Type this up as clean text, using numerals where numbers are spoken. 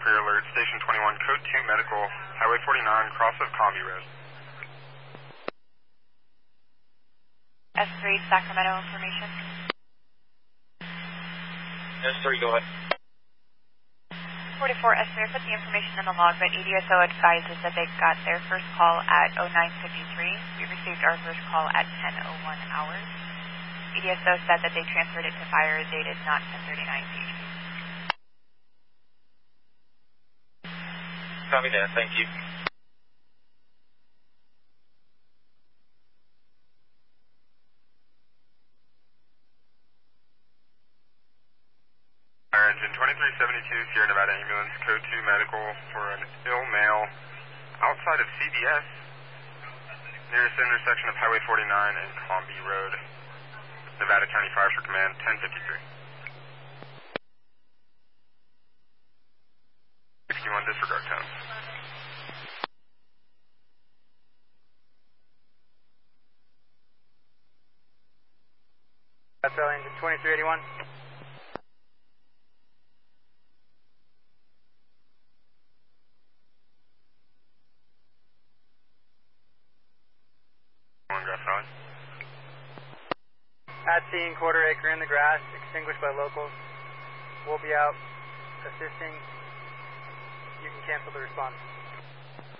pre-alert, Station 21, Code 2 Medical, Highway 49, cross of Combi Road. S3 Sacramento information. S3, go ahead. 44 S3, put the information in the log, but EDSO advises that they got their first call at 09:53. We received our first call at 10:01 hours. EDSO said that they transferred it to fire dated not 10:39 p.m. Copy that, thank you. Fire engine 2372, Sierra Nevada ambulance, Code 2 Medical for an ill male outside of CBS, nearest intersection of Highway 49 and Combi Road, Nevada County Fire for Command 1053. 61, disregard tone. Fire engine 2381. At scene, quarter acre in the grass, extinguished by locals. We'll be out assisting. You can cancel the response.